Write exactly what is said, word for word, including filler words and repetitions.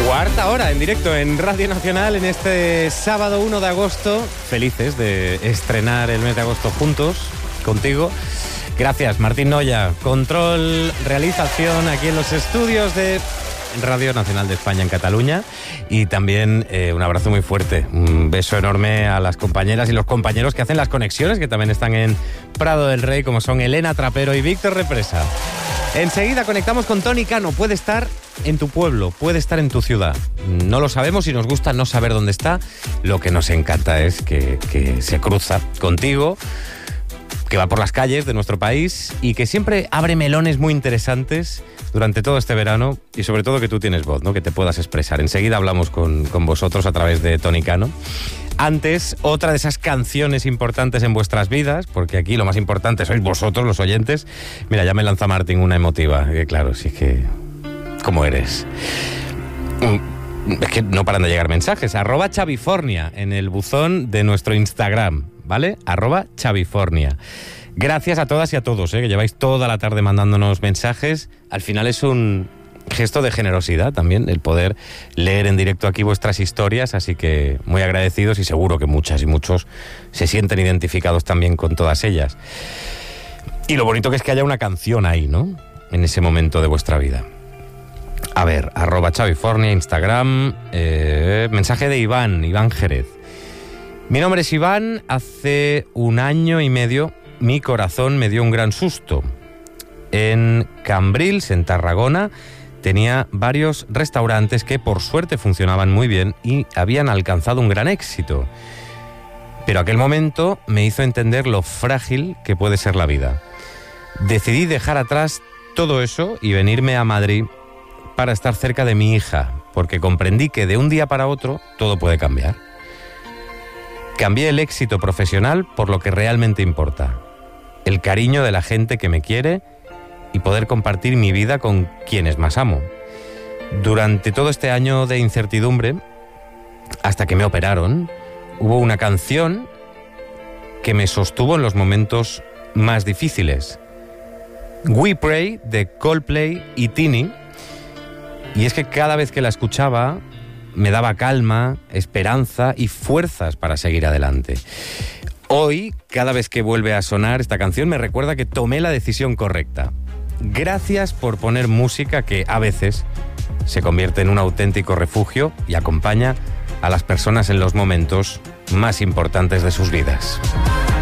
Cuarta hora en directo en Radio Nacional en este sábado uno de agosto. Felices de estrenar el mes de agosto juntos, contigo. Gracias, Martín Noya. Control, realización aquí en los estudios de Radio Nacional de España en Cataluña. Y también eh, un abrazo muy fuerte, un beso enorme a las compañeras y los compañeros que hacen las conexiones, que también están en Prado del Rey, como son Elena Trapero y Víctor Represa. Enseguida conectamos con Tony Cano. Puede estar en tu pueblo, puede estar en tu ciudad. No lo sabemos y nos gusta no saber dónde está. Lo que nos encanta es que, que se cruza contigo, que va por las calles de nuestro país y que siempre abre melones muy interesantes durante todo este verano y sobre todo que tú tienes voz, ¿no? Que te puedas expresar. Enseguida hablamos con, con vosotros a través de Tony Cano. Antes, otra de esas canciones importantes en vuestras vidas, porque aquí lo más importante sois vosotros, los oyentes. Mira, ya me lanza Martín una emotiva, que claro, sí que... ¿Cómo eres? Es que no paran de llegar mensajes. Arroba Chavifornia en el buzón de nuestro Instagram, ¿vale? Arroba Chavifornia. Gracias a todas y a todos, ¿eh? Que lleváis toda la tarde mandándonos mensajes. Al final es un gesto de generosidad también el poder leer en directo aquí vuestras historias, así que muy agradecidos y seguro que muchas y muchos se sienten identificados también con todas ellas. Y lo bonito que es que haya una canción ahí, ¿no? En ese momento de vuestra vida. A ver, arroba Chavifornia, Instagram, eh, mensaje de Iván, Iván Jerez. Mi nombre es Iván, hace un año y medio mi corazón me dio un gran susto. En Cambrils, en Tarragona, tenía varios restaurantes que por suerte funcionaban muy bien y habían alcanzado un gran éxito. Pero aquel momento me hizo entender lo frágil que puede ser la vida. Decidí dejar atrás todo eso y venirme a Madrid para estar cerca de mi hija, porque comprendí que de un día para otro todo puede cambiar. Cambié el éxito profesional por lo que realmente importa, el cariño de la gente que me quiere y poder compartir mi vida con quienes más amo. Durante todo este año de incertidumbre, hasta que me operaron, hubo una canción que me sostuvo en los momentos más difíciles. We Pray, de Coldplay y Tini. Y es que cada vez que la escuchaba me daba calma, esperanza y fuerzas para seguir adelante. Hoy, cada vez que vuelve a sonar esta canción, me recuerda que tomé la decisión correcta. Gracias por poner música que a veces se convierte en un auténtico refugio y acompaña a las personas en los momentos más importantes de sus vidas.